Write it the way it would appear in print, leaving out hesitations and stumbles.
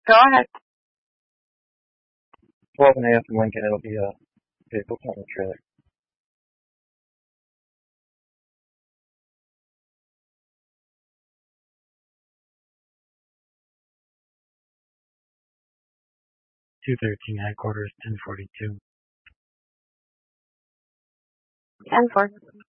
Go ahead. 12.5 from Lincoln. It'll be a vehicle on the trailer. $213 headquarters, 1042. 10-4.